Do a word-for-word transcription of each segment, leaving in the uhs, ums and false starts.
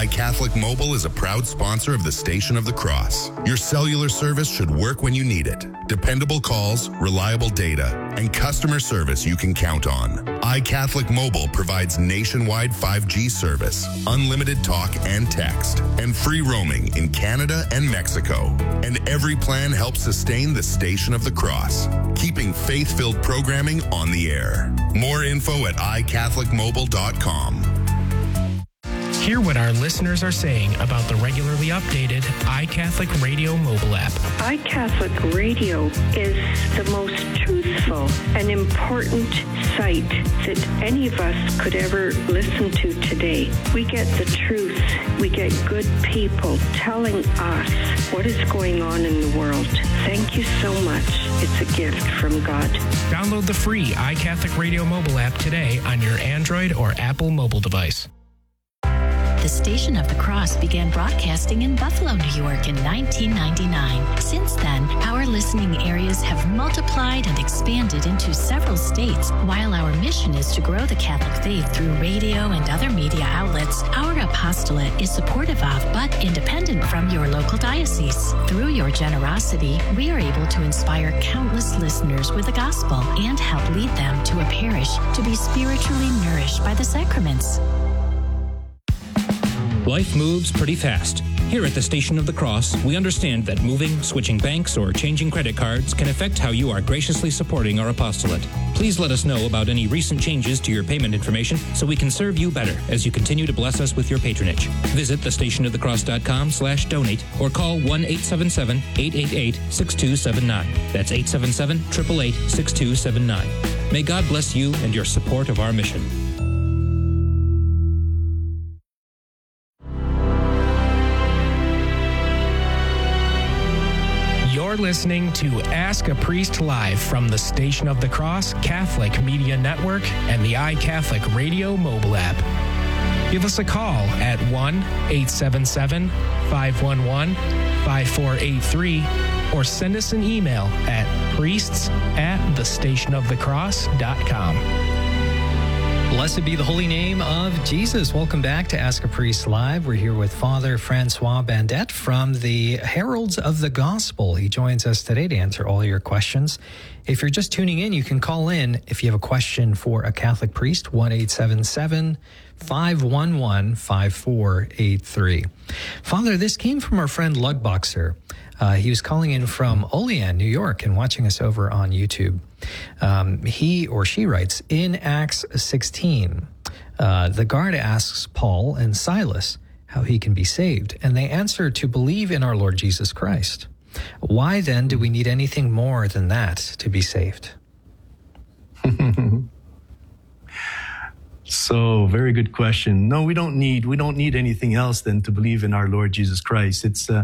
iCatholic Mobile is a proud sponsor of the Station of the Cross. Your cellular service should work when you need it. Dependable calls, reliable data, and customer service you can count on. iCatholic Mobile provides nationwide five G service, unlimited talk and text, and free roaming in Canada and Mexico. And every plan helps sustain the Station of the Cross, keeping faith-filled programming on the air. More info at i catholic mobile dot com. Hear what our listeners are saying about the regularly updated iCatholic Radio mobile app. iCatholic Radio is the most truthful and important site that any of us could ever listen to today. We get the truth. We get good people telling us what is going on in the world. Thank you so much. It's a gift from God. Download the free iCatholic Radio mobile app today on your Android or Apple mobile device. The Station of the Cross began broadcasting in Buffalo, New York in nineteen ninety-nine. Since then, our listening areas have multiplied and expanded into several states. While our mission is to grow the Catholic faith through radio and other media outlets, our apostolate is supportive of but independent from your local diocese. Through your generosity, we are able to inspire countless listeners with the gospel and help lead them to a parish to be spiritually nourished by the sacraments. Life moves pretty fast. Here at the Station of the Cross, we understand that moving, switching banks, or changing credit cards can affect how you are graciously supporting our apostolate. Please let us know about any recent changes to your payment information so we can serve you better as you continue to bless us with your patronage. Visit the station of the cross dot com slash donate or call one eight seven seven, eight eight eight, six two seven nine. That's eight seven seven, eight eight eight, six two seven nine. May God bless you and your support of our mission. You're listening to Ask a Priest Live from the Station of the Cross Catholic Media Network and the iCatholic Radio mobile app. Give us a call at one eight seven seven, five one one, five four eight three or send us an email at priests at the station of the cross dot com. Blessed be the holy name of Jesus. Welcome back to Ask a Priest Live. We're here with Father Francois Bandette from the Heralds of the Gospel. He joins us today to answer all your questions. If you're just tuning in, you can call in if you have a question for a Catholic priest, one eight seven seven, five one one, five four eight three. Father, this came from our friend Lugboxer. Uh, he was calling in from Olean, New York, and watching us over on YouTube. Um, he or she writes, in Acts sixteen, uh, the guard asks Paul and Silas how he can be saved, and they answer to believe in our Lord Jesus Christ. Why then do we need anything more than that to be saved? So, very good question. No, we don't need we don't need anything else than to believe in our Lord Jesus Christ. It's uh,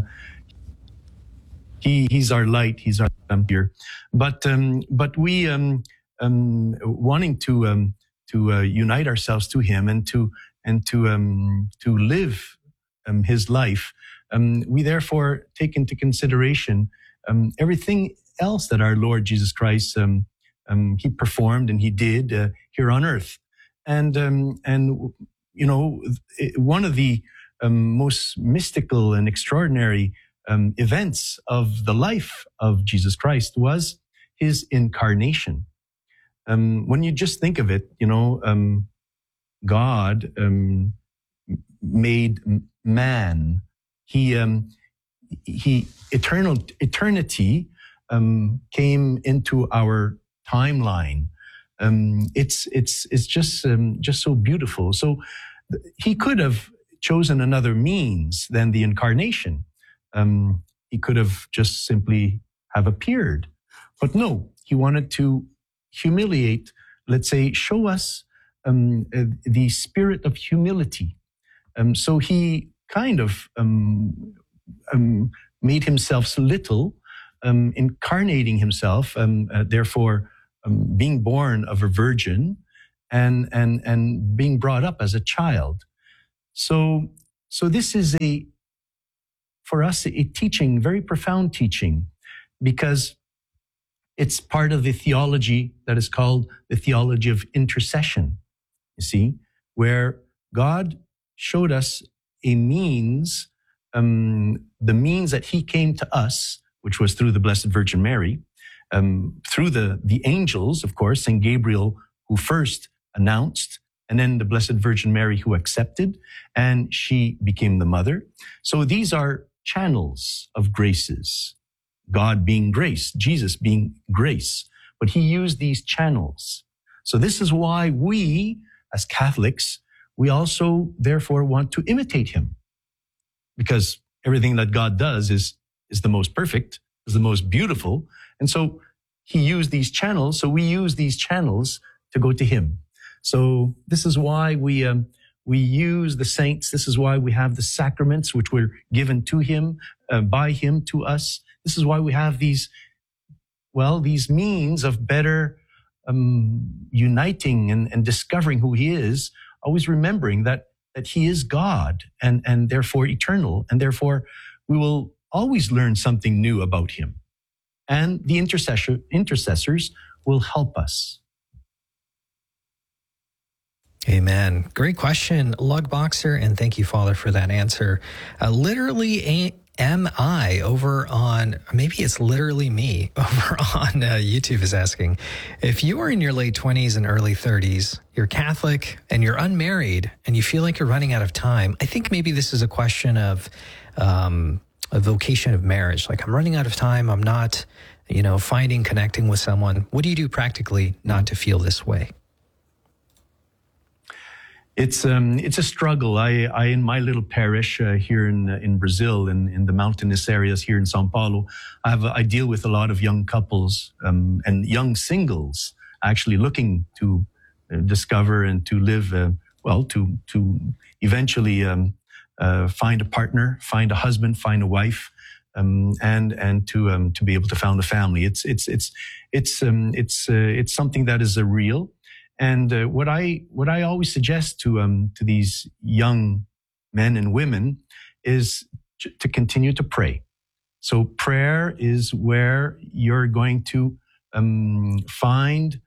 he he's our light, he's our lamp. But um, but we um, um, wanting to um, to uh, unite ourselves to Him and to and to um, to live um, His life. Um, we therefore take into consideration um, everything else that our Lord Jesus Christ um, um, He performed and He did uh, here on earth. And, um, and you know, one of the um, most mystical and extraordinary um, events of the life of Jesus Christ was His incarnation. Um, when you just think of it, you know, um, God um, made man. He, um, he, eternal, eternity um, came into our timeline. Um, it's it's it's just um, just so beautiful. So th- he could have chosen another means than the incarnation. Um, he could have just simply have appeared, but no, he wanted to humiliate. Let's say, show us um, uh, the spirit of humility. Um, so he kind of um, um, made himself little, um, incarnating himself. Um, uh, therefore. Um, being born of a virgin and, and, and being brought up as a child. So, so this is a, for us, a teaching, very profound teaching, because it's part of the theology that is called the theology of intercession, you see, where God showed us a means, um, the means that he came to us, which was through the Blessed Virgin Mary, um, through the, the angels, of course, Saint Gabriel, who first announced, and then the Blessed Virgin Mary who accepted, and she became the mother. So these are channels of graces. God being grace, Jesus being grace, but he used these channels. So this is why we, as Catholics, we also therefore want to imitate him, because everything that God does is, is the most perfect, is the most beautiful. And so he used these channels. So we use these channels to go to him. So this is why we, um, we use the saints. This is why we have the sacraments, which were given to him, uh, by him to us. This is why we have these, well, these means of better um, uniting and, and discovering who he is, always remembering that that he is God and, and therefore eternal, and therefore we will always learn something new about him. And the intercessor, intercessors will help us. Amen. Great question, Lug Boxer, and thank you, Father, for that answer. Uh, literally, a- am I over on, maybe it's literally me, over on uh, YouTube is asking, if you are in your late twenties and early thirties, you're Catholic and you're unmarried and you feel like you're running out of time, I think maybe this is a question of um, a vocation of marriage. Like, I'm running out of time. I'm not, you know, finding, connecting with someone. What do you do practically not to feel this way? It's um it's a struggle. I, I in my little parish uh, here in uh, in Brazil, in, in the mountainous areas here in São Paulo, I have I deal with a lot of young couples um, and young singles actually looking to uh, discover and to live uh, well to to eventually um, uh, find a partner, find a husband, find a wife, um, and and to um, to be able to found a family. It's it's it's it's um, it's uh, it's something that is a real. And uh, what I what I always suggest to um to these young men and women is j- to continue to pray. So prayer is where you're going to um, find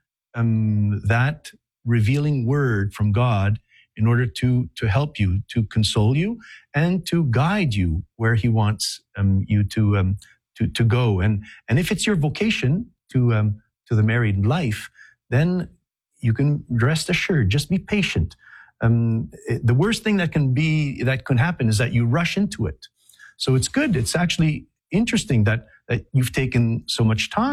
um, that revealing word from God in order to to help you, to console you, and to guide you where He wants um, you to um, to to go. And and if it's your vocation to um, to the married life, then you can rest assured, just be patient. Um, the worst thing that can be, that can happen is that you rush into it. So it's good. It's actually interesting that, that you've taken so much time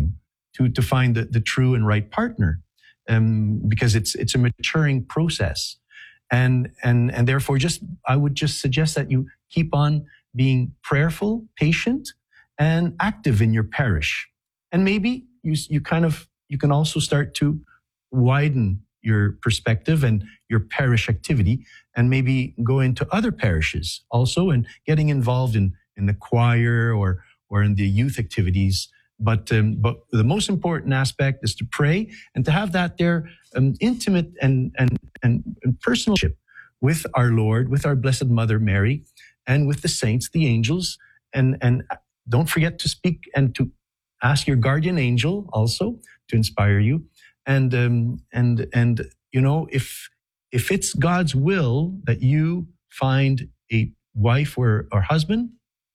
to, to find the, the true and right partner, um, because it's, it's a maturing process. And, and, and therefore just, I would just suggest that you keep on being prayerful, patient, and active in your parish. And maybe you, you kind of, you can also start to widen your perspective and your parish activity, and maybe go into other parishes also and getting involved in, in the choir or, or in the youth activities. But, um, but the most important aspect is to pray and to have that there um, intimate and, and, and, and personal relationship with our Lord, with our Blessed Mother Mary, and with the saints, the angels. And, and don't forget to speak and to ask your guardian angel also to inspire you. And, um, and, and, you know, if, if it's God's will that you find a wife or, or husband,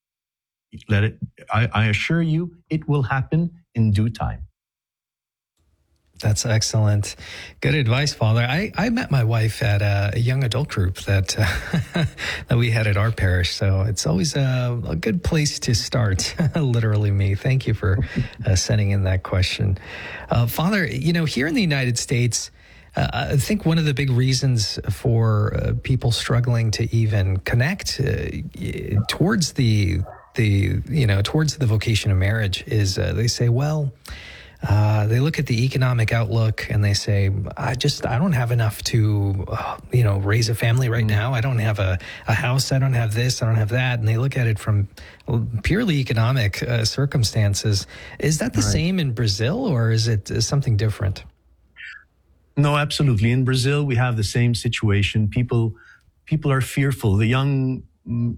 let it, I, I assure you, it will happen in due time. That's excellent. Good advice, Father. I, I met my wife at a, a young adult group that uh, that we had at our parish. So it's always a, a good place to start, literally me. Thank you for uh, sending in that question. Uh, Father, you know, here in the United States, uh, I think one of the big reasons for uh, people struggling to even connect uh, towards the, the, you know, towards the vocation of marriage is uh, they say, well, Uh, they look at the economic outlook and they say, I just, I don't have enough to, uh, you know, raise a family right now. I don't have a, a house. I don't have this. I don't have that. And they look at it from purely economic uh, circumstances. Is that the right. same in Brazil, or is it uh, something different? No, absolutely. In Brazil, we have the same situation. People, people are fearful. The young